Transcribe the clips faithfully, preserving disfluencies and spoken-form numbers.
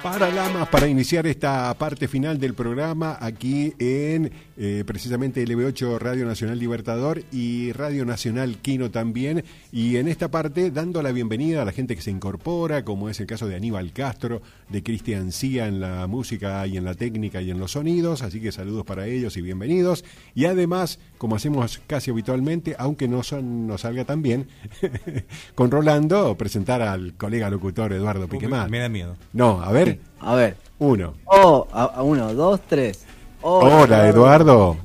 Paralamas para iniciar esta parte final del programa aquí en eh, precisamente L B ocho Radio Nacional Libertador y Radio Nacional Quino también, y en esta parte dando la bienvenida a la gente que se incorpora, como es el caso de Aníbal Castro, de Cristian Cía en la música y en la técnica y en los sonidos, así que saludos para ellos y bienvenidos, y además, como hacemos casi habitualmente, aunque no son, no salga tan bien, con Rolando, presentar al colega locutor Eduardo Piquemar. Me da miedo. No, a ver. A ver. Uno. Oh, a, a uno, dos, tres. Hola, Hola Eduardo.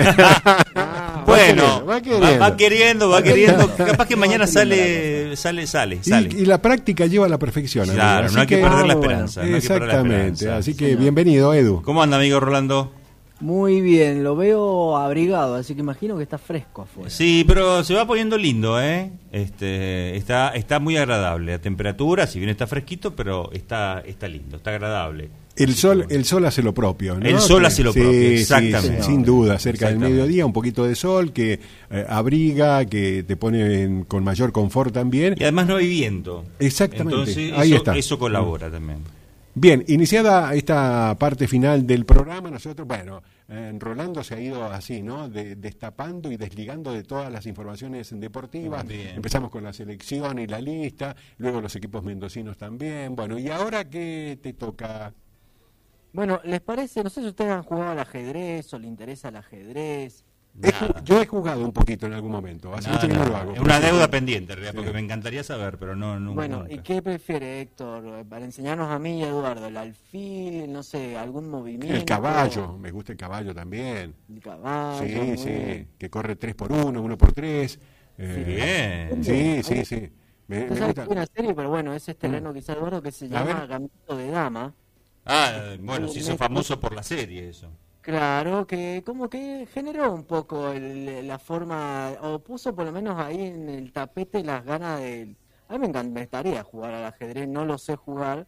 Bueno, va queriendo, va queriendo, va queriendo. Capaz que mañana sale, sale, sale, sale. Y, y la práctica lleva a la perfección. Claro, no hay que perder la esperanza. Exactamente. Así que bienvenido, Edu. ¿Cómo anda, amigo Rolando? Muy bien, lo veo abrigado, así que imagino que está fresco afuera. Sí, pero se va poniendo lindo, ¿eh? Este, está, está muy agradable la temperatura, si bien está fresquito, pero está, está lindo, está agradable. El sol, el sol hace lo propio, ¿no? El sol hace lo sí, propio, sí, exactamente. Sí, sin duda, cerca del mediodía, un poquito de sol que eh, abriga, que te pone en, con mayor confort también. Y además no hay viento. Exactamente, entonces ahí eso, está. Eso colabora también. Bien, iniciada esta parte final del programa, nosotros, bueno, eh, Rolando se ha ido así, ¿no? De, destapando y desligando de todas las informaciones deportivas. Bien. Empezamos con la selección y la lista, luego los equipos mendocinos también. Bueno, ¿y ahora qué te toca? Bueno, ¿les parece? No sé si ustedes han jugado al ajedrez o les interesa el ajedrez. He, yo he jugado un poquito en algún momento, hace mucho que no lo hago. Es una deuda pendiente, en realidad, porque sí. Me encantaría saber, pero no, no Bueno, nunca. ¿Y qué prefiere, Héctor? Para enseñarnos a mí y a Eduardo, ¿el alfil, no sé, algún movimiento? El caballo, me gusta el caballo también. El caballo. Sí, sí, bien. Que corre tres por uno, uno por tres. Eh, bien. Sí, sí, sí. Me, no me sabes gusta. que hay una serie, pero bueno, ese es terreno quizá, Eduardo, que se llama Gambito de Dama. Ah, bueno, se hizo famoso por la serie eso. Claro, que como que generó un poco el, la forma, o puso por lo menos ahí en el tapete las ganas de... A mí me encantaría jugar al ajedrez, no lo sé jugar,